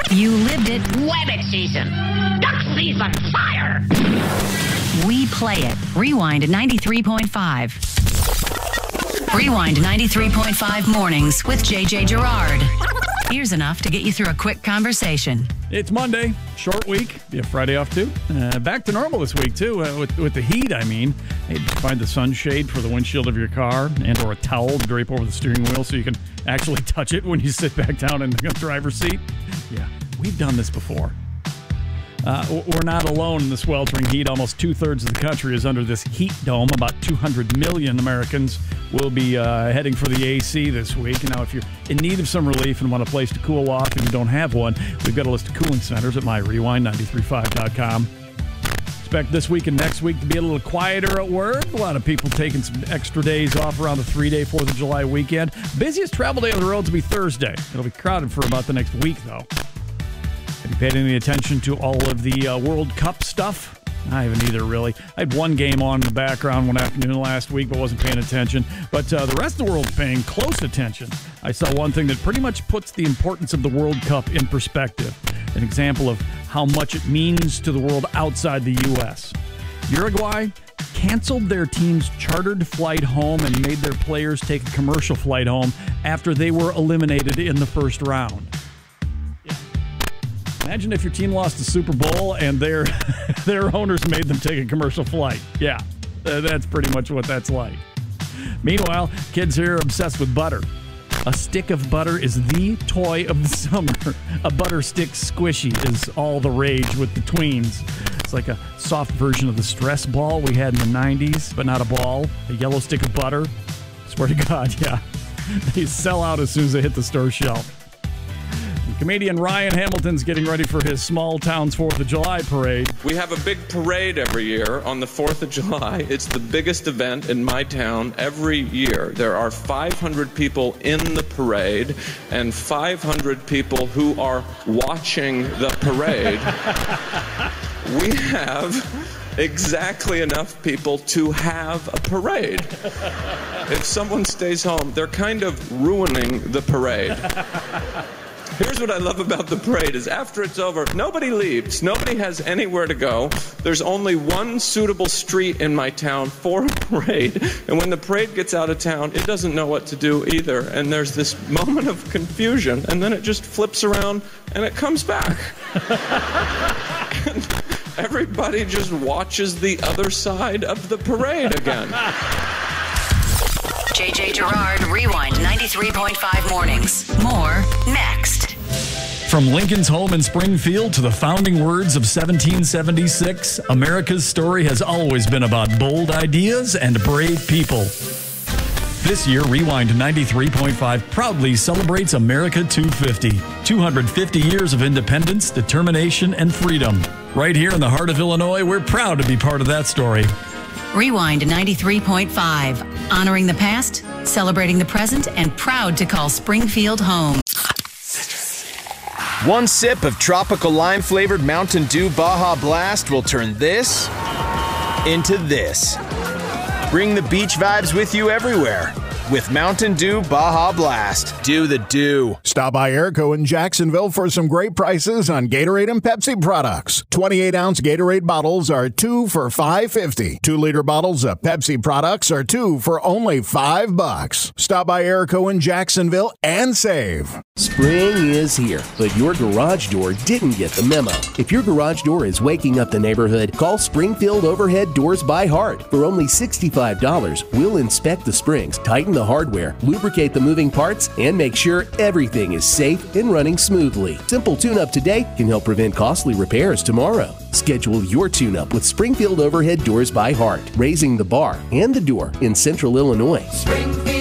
You lived it. Rabbit season. Duck season. Fire. We play it. Rewind 93.5. Rewind 93.5 mornings with JJ Gerard. Here's enough to get you through a quick conversation. It's Monday, short week. You have Friday off too. Back to normal this week too. With the heat, I mean, hey, find the sunshade for the windshield of your car and or a towel to drape over the steering wheel so you can actually touch it when you sit back down in the driver's seat. Yeah, we've done this before. We're not alone in this sweltering heat. Almost 2/3 of the country is under this heat dome. About 200 million Americans will be heading for the AC this week. Now, if you're in need of some relief and want a place to cool off and you don't have one, we've got a list of cooling centers at myrewind935.com. Expect this week and next week to be a little quieter at work. A lot of people taking some extra days off around the 3-day 4th of July weekend. Busiest travel day on the roads will be Thursday. It'll be crowded for about the next week, though. Have you paid any attention to all of the World Cup stuff? I haven't either, really. I had one game on in the background one afternoon last week, but wasn't paying attention. But the rest of the world's paying close attention. I saw one thing that pretty much puts the importance of the World Cup in perspective. An example of how much it means to the world outside the U.S. Uruguay canceled their team's chartered flight home and made their players take a commercial flight home after they were eliminated in the first round. Imagine if your team lost the Super Bowl and their owners made them take a commercial flight. Yeah, that's pretty much what that's like. Meanwhile, kids here are obsessed with butter. A stick of butter is the toy of the summer. A butter stick squishy is all the rage with the tweens. It's like a soft version of the stress ball we had in the 90s, but not a ball. A yellow stick of butter. Swear to God, yeah. They sell out as soon as they hit the store shelf. Comedian Ryan Hamilton's getting ready for his small town's 4th of July parade. We have a big parade every year on the 4th of July. It's the biggest event in my town every year. There are 500 people in the parade and 500 people who are watching the parade. We have exactly enough people to have a parade. If someone stays home, they're kind of ruining the parade. Here's what I love about the parade is after it's over, nobody leaves. Nobody has anywhere to go. There's only one suitable street in my town for a parade. And when the parade gets out of town, it doesn't know what to do either. And there's this moment of confusion. And then it just flips around and it comes back. And everybody just watches the other side of the parade again. JJ Gerard, Rewind 93.5 mornings. More next. From Lincoln's home in Springfield to the founding words of 1776, America's story has always been about bold ideas and brave people. This year, Rewind 93.5 proudly celebrates America 250. 250 years of independence, determination, and freedom. Right here in the heart of Illinois, we're proud to be part of that story. Rewind 93.5. Honoring the past, celebrating the present, and proud to call Springfield home. One sip of tropical lime-flavored Mountain Dew Baja Blast will turn this into this. Bring the beach vibes with you everywhere with Mountain Dew Baja Blast. Do the dew. Stop by Airco in Jacksonville for some great prices on Gatorade and Pepsi products. 28-ounce Gatorade bottles are 2 for $5.50. 2-liter bottles of Pepsi products are 2 for only $5. Stop by Airco in Jacksonville and save. Spring is here, but your garage door didn't get the memo. If your garage door is waking up the neighborhood, call Springfield Overhead Doors by Heart. For only $65, we'll inspect the springs, tighten the hardware, lubricate the moving parts, and make sure everything is safe and running smoothly. Simple tune-up today can help prevent costly repairs tomorrow. Schedule your tune-up with Springfield Overhead Doors by Heart, raising the bar and the door in Central Illinois.